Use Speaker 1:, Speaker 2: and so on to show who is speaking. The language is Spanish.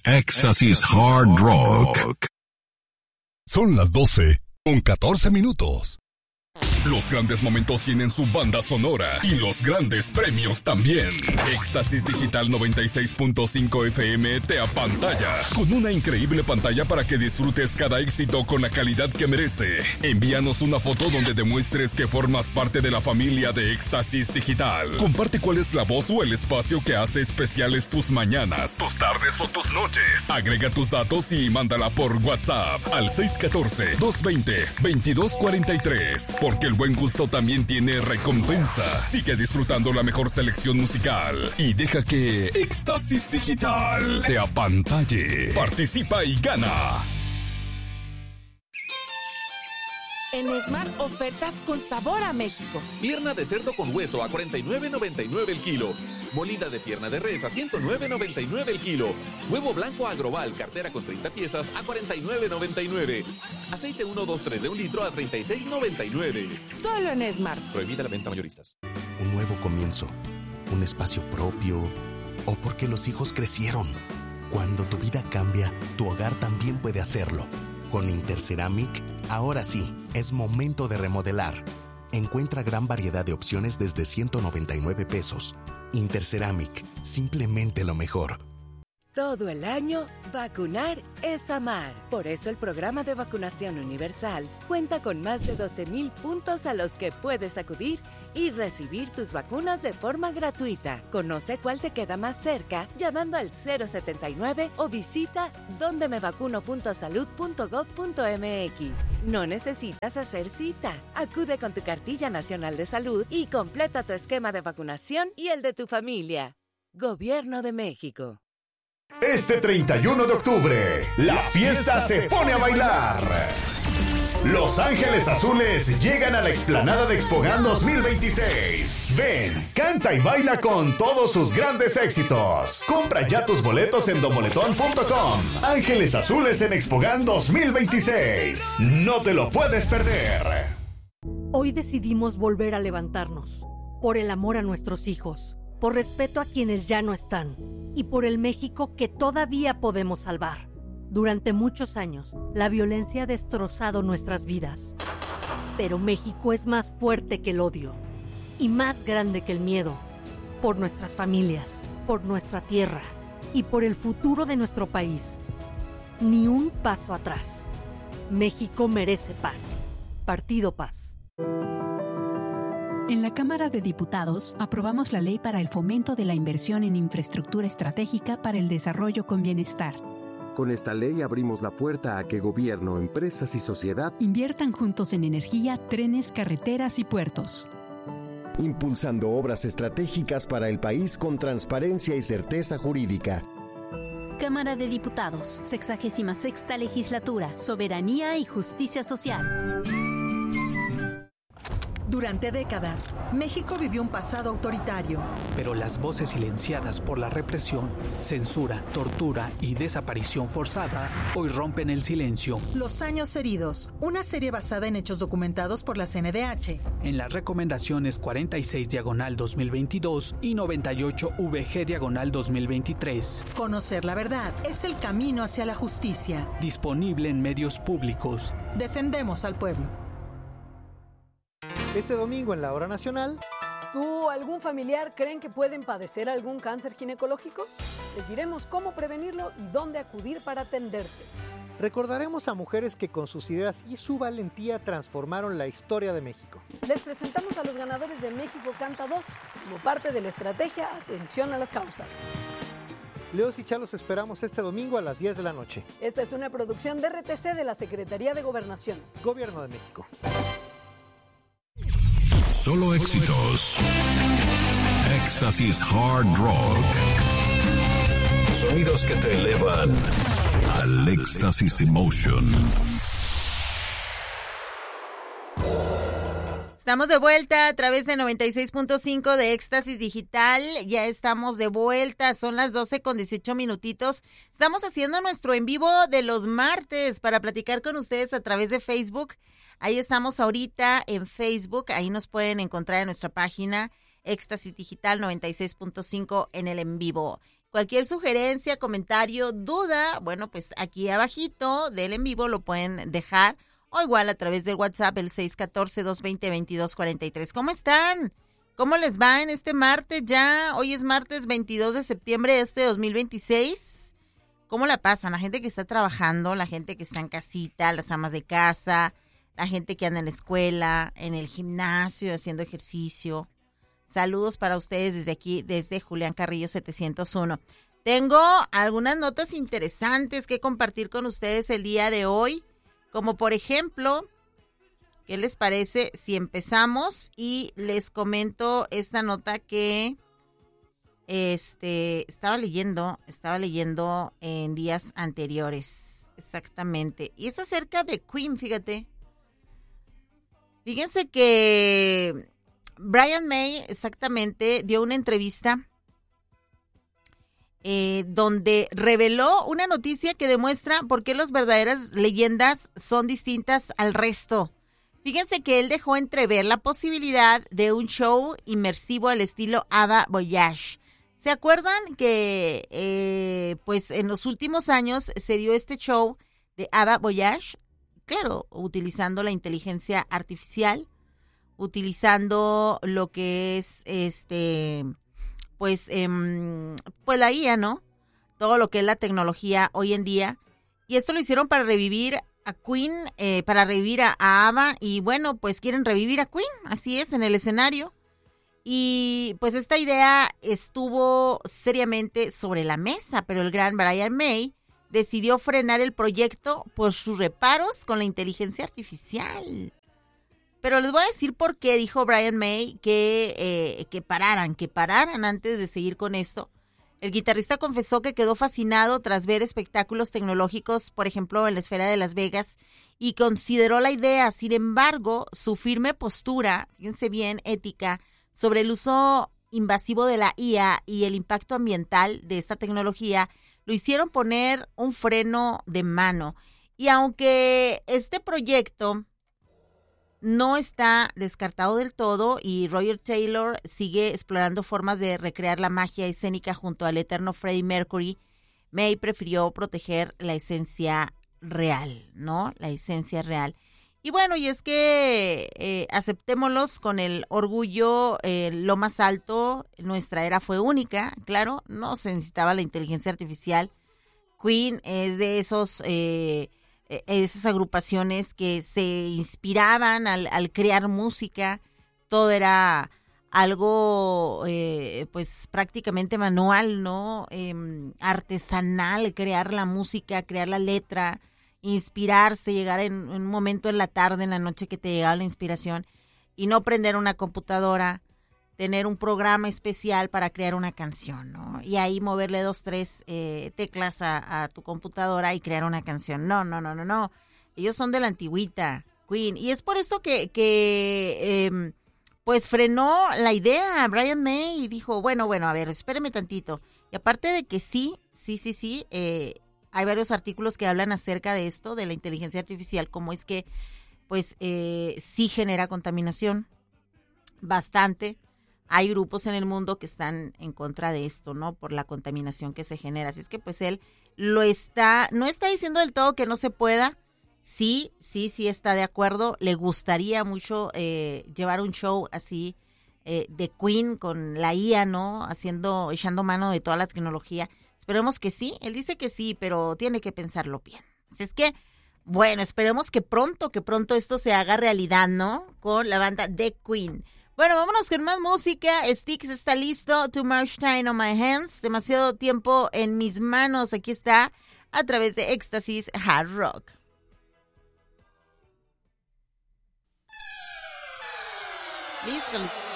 Speaker 1: Éxtasis Hard Rock.
Speaker 2: Son las 12:14.
Speaker 3: Los grandes momentos tienen su banda sonora y los grandes premios también. Éxtasis Digital 96.5 FM te apantalla con una increíble pantalla para que disfrutes cada éxito con la calidad que merece. Envíanos una foto donde demuestres que formas parte de la familia de Éxtasis Digital. Comparte cuál es la voz o el espacio que hace especiales tus mañanas, tus tardes o tus noches. Agrega tus datos y mándala por WhatsApp al 614-220-2243. Porque el buen gusto también tiene recompensa. Sigue disfrutando la mejor selección musical y deja que Éxtasis Digital te apantalle. Participa y gana.
Speaker 4: En Smart, ofertas con sabor a México.
Speaker 5: Pierna de cerdo con hueso a $49.99 el kilo. Molida de pierna de res a $109.99 el kilo. Huevo blanco Agroval, cartera con 30 piezas a $49.99. Aceite 123 de 1 litro a $36.99.
Speaker 4: Solo en Smart.
Speaker 5: Prohibida la venta mayoristas.
Speaker 6: Un nuevo comienzo, un espacio propio, o porque los hijos crecieron. Cuando tu vida cambia, tu hogar también puede hacerlo. Con Interceramic, ahora sí, es momento de remodelar. Encuentra gran variedad de opciones desde $199. Interceramic, simplemente lo mejor.
Speaker 7: Todo el año, vacunar es amar. Por eso el programa de vacunación universal cuenta con más de 12,000 puntos a los que puedes acudir y recibir tus vacunas de forma gratuita. Conoce cuál te queda más cerca llamando al 079 o visita dondemevacuno.salud.gov.mx. No necesitas hacer cita. Acude con tu cartilla nacional de salud y completa tu esquema de vacunación y el de tu familia. Gobierno de México.
Speaker 2: Este 31 de octubre, la fiesta se pone a bailar. Los Ángeles Azules llegan a la explanada de Expogan 2026. Ven, canta y baila con todos sus grandes éxitos. Compra ya tus boletos en domoletón.com. Ángeles Azules en Expogan 2026. No te lo puedes perder.
Speaker 8: Hoy decidimos volver a levantarnos. Por el amor a nuestros hijos. Por respeto a quienes ya no están. Y por el México que todavía podemos salvar. Durante muchos años, la violencia ha destrozado nuestras vidas. Pero México es más fuerte que el odio y más grande que el miedo. Por nuestras familias, por nuestra tierra y por el futuro de nuestro país. Ni un paso atrás. México merece paz. Partido Paz.
Speaker 9: En la Cámara de Diputados aprobamos la ley para el fomento de la inversión en infraestructura estratégica para el desarrollo con bienestar.
Speaker 10: Con esta ley abrimos la puerta a que gobierno, empresas y sociedad
Speaker 9: inviertan juntos en energía, trenes, carreteras y puertos.
Speaker 10: Impulsando obras estratégicas para el país con transparencia y certeza jurídica.
Speaker 11: Cámara de Diputados, 66ª Legislatura, Soberanía y Justicia Social.
Speaker 12: Durante décadas, México vivió un pasado autoritario.
Speaker 13: Pero las voces silenciadas por la represión, censura, tortura y desaparición forzada hoy rompen el silencio.
Speaker 12: Los años heridos, una serie basada en hechos documentados por la CNDH.
Speaker 13: En las recomendaciones 46/2022 y 98/VG/2023.
Speaker 12: Conocer la verdad es el camino hacia la justicia.
Speaker 13: Disponible en medios públicos.
Speaker 12: Defendemos al pueblo.
Speaker 14: Este domingo en la Hora Nacional.
Speaker 15: ¿Tú o algún familiar creen que pueden padecer algún cáncer ginecológico? Les diremos cómo prevenirlo y dónde acudir para atenderse.
Speaker 14: Recordaremos a mujeres que con sus ideas y su valentía transformaron la historia de México.
Speaker 15: Les presentamos a los ganadores de México Canta 2 como parte de la estrategia Atención a las Causas.
Speaker 14: Leos y Chalos esperamos este domingo a las 10 de la noche.
Speaker 15: Esta es una producción de RTC de la Secretaría de Gobernación.
Speaker 14: Gobierno de México.
Speaker 1: Solo éxitos. Éxtasis Hard Rock. Sonidos que te elevan al Éxtasis Emotion.
Speaker 16: Estamos de vuelta a través de 96.5 de Éxtasis Digital. Ya estamos de vuelta, son las 12:18. Estamos haciendo nuestro en vivo de los martes para platicar con ustedes a través de Facebook. Ahí estamos ahorita en Facebook, ahí nos pueden encontrar en nuestra página Éxtasis Digital 96.5 en el en vivo. Cualquier sugerencia, comentario, duda, bueno, pues aquí abajito del en vivo lo pueden dejar o igual a través del WhatsApp el 614-220-2243. ¿Cómo están? ¿Cómo les va en este martes ya? Hoy es martes 22 de septiembre de este 2026. ¿Cómo la pasan? La gente que está trabajando, la gente que está en casita, las amas de casa, la gente que anda en la escuela, en el gimnasio, haciendo ejercicio. Saludos para ustedes desde aquí, desde Julián Carrillo 701. Tengo algunas notas interesantes que compartir con ustedes el día de hoy, como por ejemplo, ¿qué les parece si empezamos y les comento esta nota que estaba leyendo en días anteriores, exactamente, y es acerca de Queen, fíjense que Brian May exactamente dio una entrevista donde reveló una noticia que demuestra por qué las verdaderas leyendas son distintas al resto. Fíjense que él dejó entrever la posibilidad de un show inmersivo al estilo ABBA Voyage. ¿Se acuerdan que pues en los últimos años se dio este show de ABBA Voyage? Claro, utilizando la inteligencia artificial, utilizando lo que es pues la IA, ¿no? Todo lo que es la tecnología hoy en día. Y esto lo hicieron para revivir a Queen, para revivir a ABBA. Y bueno, pues quieren revivir a Queen, así es, en el escenario. Y pues esta idea estuvo seriamente sobre la mesa, pero el gran Brian May decidió frenar el proyecto por sus reparos con la inteligencia artificial. Pero les voy a decir por qué dijo Brian May que pararan antes de seguir con esto. El guitarrista confesó que quedó fascinado tras ver espectáculos tecnológicos, por ejemplo, en la esfera de Las Vegas, y consideró la idea. Sin embargo, su firme postura, fíjense bien, ética, sobre el uso invasivo de la IA y el impacto ambiental de esta tecnología, lo hicieron poner un freno de mano. Y aunque este proyecto no está descartado del todo y Roger Taylor sigue explorando formas de recrear la magia escénica junto al eterno Freddie Mercury, May prefirió proteger la esencia real, ¿no? La esencia real. Y bueno, y es que aceptémoslos con el orgullo, lo más alto, nuestra era fue única, claro, no se necesitaba la inteligencia artificial. Queen es de esas agrupaciones que se inspiraban al crear música, todo era algo pues prácticamente manual, ¿no? Artesanal, crear la música, crear la letra, inspirarse, llegar en un momento en la tarde, en la noche que te llegaba la inspiración y no prender una computadora, tener un programa especial para crear una canción, ¿no? Y ahí moverle 2, 3 teclas a tu computadora y crear una canción. No. Ellos son de la antigüita, Queen. Y es por esto que pues frenó la idea Brian May y dijo, bueno, a ver, espéreme tantito. Y aparte de que sí, hay varios artículos que hablan acerca de esto, de la inteligencia artificial, cómo es que pues sí genera contaminación bastante. Hay grupos en el mundo que están en contra de esto, ¿no? Por la contaminación que se genera. Así es que pues él no está diciendo del todo que no se pueda. Sí está de acuerdo. Le gustaría mucho llevar un show así de Queen con la IA, ¿no? Echando mano de toda la tecnología. Esperemos que sí. Él dice que sí, pero tiene que pensarlo bien. Así es que, bueno, esperemos que pronto esto se haga realidad, ¿no? Con la banda de Queen. Bueno, vámonos con más música. Styx está listo. Too much time on my hands. Demasiado tiempo en mis manos. Aquí está a través de Éxtasis Hard Rock. Listo.